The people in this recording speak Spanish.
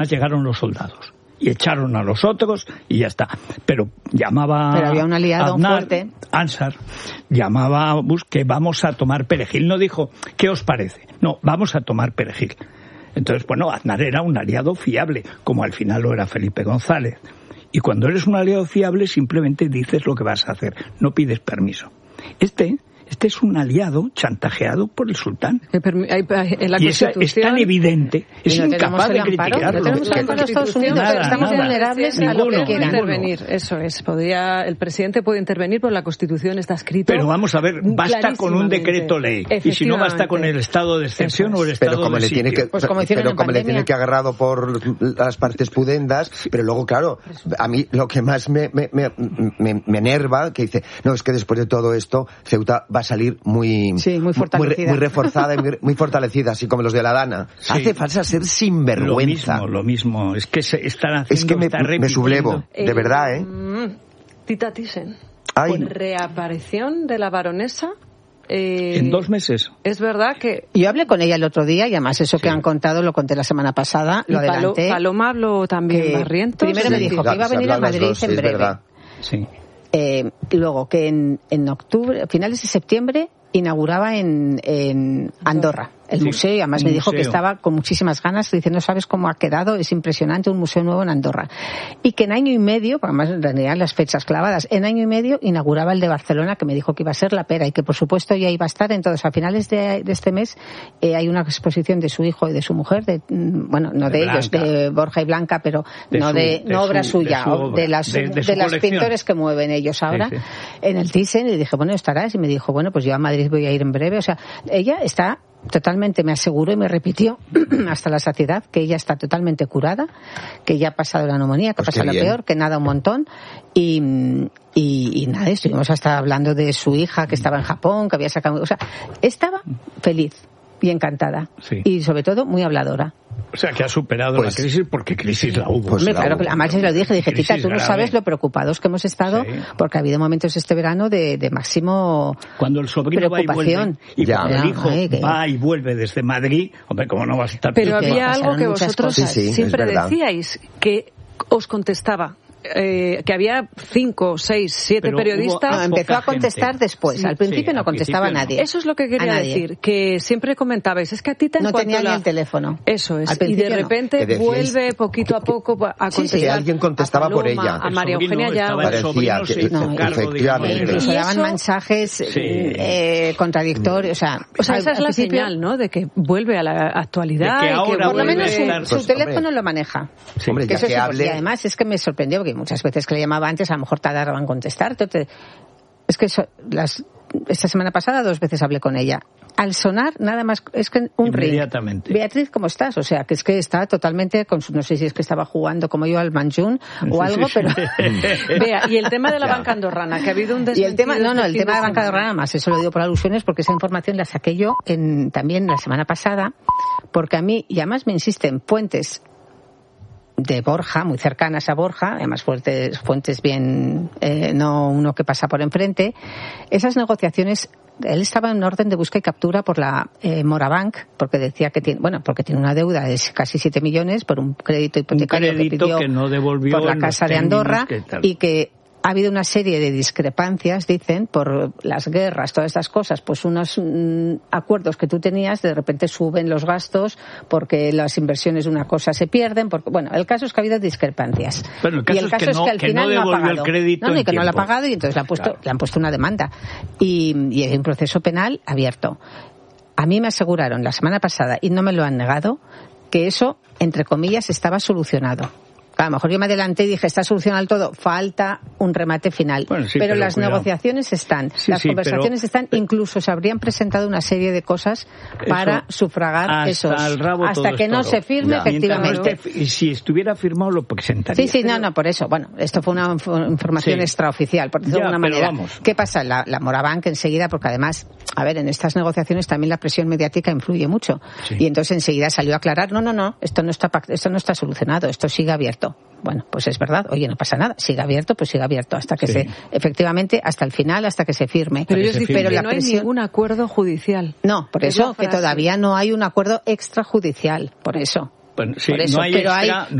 llegaron los soldados y echaron a los otros y ya está. Pero había un aliado fuerte. Ansar llamaba a Bush que vamos a tomar perejil. No dijo, ¿qué os parece? No, vamos a tomar perejil. Entonces, Aznar era un aliado fiable, como al final lo era Felipe González. Y cuando eres un aliado fiable, simplemente dices lo que vas a hacer, no pides permiso. Este es un aliado chantajeado por el sultán. Y es tan evidente, es incapaz de criticarlo. No tenemos el amparo de Estados Unidos, pero estamos vulnerables a lo que quieran. Intervenir, eso es. El presidente puede intervenir, pero la Constitución está escrita. Pero vamos a ver, basta con un decreto ley. Y si no, basta con el estado de excepción o el estado de sitio. Pero como le tiene que agarrado por las partes pudendas, pero luego, claro, a mí lo que más me enerva, que dice, no, es que después de todo esto, Ceuta va a salir muy fortalecida. Muy reforzada y muy fortalecida, así como los de la Dana. Sí. Hace falta ser sinvergüenza. Lo mismo. Es que están haciendo... Es que me sublevo, de verdad, Tita Thyssen, con reaparición de la baronesa... en 2 meses. Es verdad que... Yo hablé con ella el otro día y además eso que han contado lo conté la semana pasada, lo adelanté. Paloma habló también, Barrientos. Primero me dijo que iba a venir a Madrid en breve. Verdad. Sí. Luego que en octubre, finales de septiembre, inauguraba en Andorra el museo, y además me dijo que estaba con muchísimas ganas. Dice, no sabes cómo ha quedado, es impresionante, un museo nuevo en Andorra. Y que en año y medio, porque además en realidad las fechas clavadas, en año y medio inauguraba el de Barcelona, que me dijo que iba a ser la pera y que por supuesto ya iba a estar. Entonces a finales de este mes hay una exposición de su hijo y de su mujer, no de ellos, de Borja y Blanca, pero no obra suya, de las pintores que mueven ellos ahora, en el Thyssen. Y dije, estarás. Y me dijo, pues yo a Madrid voy a ir en breve. O sea, ella está totalmente, me aseguró y me repitió hasta la saciedad que ella está totalmente curada, que ya ha pasado la neumonía, que ha pasado la peor, que nada un montón, y nada, estuvimos hasta hablando de su hija que estaba en Japón, que había sacado, o sea, estaba feliz y encantada, y sobre todo muy habladora. O sea, que ha superado la crisis, porque crisis la hubo. Claro, que además se lo dije, Tita, tú no sabes lo preocupados que hemos estado, porque ha habido momentos este verano de máximo cuando el sobrino preocupación. Va y cuando el hijo va y vuelve desde Madrid, ¿cómo no vas a estar? Pero había algo que vosotros siempre decíais, que os contestaba. Que había 5, 6, 7 periodistas. Empezó a contestar después. Al principio no contestaba a nadie. Eso es lo que quería decir, que siempre comentabais, es que a ti no tenía ni el teléfono. Eso es, y de repente vuelve poquito a poco a contestar. Que alguien contestaba Paloma, por ella. A María Eugenia ya. Parecía que efectivamente. Incluso daban mensajes contradictorios. O sea, esa es la señal, ¿no? De que vuelve a la actualidad. Y que por lo menos su teléfono lo maneja. Hombre, ya que hable. Y además es que me sorprendió, porque muchas veces que le llamaba antes a lo mejor tardaban en contestar. Es que esta semana pasada 2 veces hablé con ella. Al sonar, nada más, es que un ring. Inmediatamente. Beatriz, ¿cómo estás? O sea, que es que está totalmente, no sé si es que estaba jugando como yo al Manjún o algo, pero... Vea, y el tema de la banca andorrana, que ha habido un desmentido. Y el tema de la banca andorrana, más, eso lo digo por alusiones, porque esa información la saqué yo también la semana pasada, porque a mí, y además me insisten fuentes de Borja, muy cercanas a Borja, además fuentes bien, no uno que pasa por enfrente, esas negociaciones, él estaba en orden de busca y captura por la Morabank, porque decía que tiene una deuda de casi 7 millones por un crédito hipotecario que pidió que no devolvió por la Casa de Andorra, y que ha habido una serie de discrepancias, dicen, por las guerras, todas estas cosas, pues unos acuerdos que tú tenías, de repente suben los gastos porque las inversiones de una cosa se pierden, el caso es que ha habido discrepancias. Bueno, el caso es que al final no ha pagado. El crédito y que no lo ha pagado, y entonces le han puesto una demanda. Y hay un proceso penal abierto. A mí me aseguraron la semana pasada, y no me lo han negado, que eso, entre comillas, estaba solucionado. A lo mejor yo me adelanté y dije, está solucionado todo, falta un remate final. Pero las negociaciones están, las conversaciones están, incluso se habrían presentado una serie de cosas para sufragar esos. Hasta que no se firme, efectivamente. Y si estuviera firmado, lo presentaría. Sí, por eso. Esto fue una información extraoficial, por decirlo de alguna manera. ¿Qué pasa? La Morabank enseguida, porque además, en estas negociaciones también la presión mediática influye mucho. Y entonces enseguida salió a aclarar, no, esto no está solucionado, esto sigue abierto. Bueno, pues es verdad, no pasa nada, sigue abierto, hasta que efectivamente, hasta el final, hasta que se firme. Pero ellos dicen que no hay ningún acuerdo judicial. No, por eso, que todavía no hay un acuerdo extrajudicial, por eso. Pues sí, por eso, no hay extra,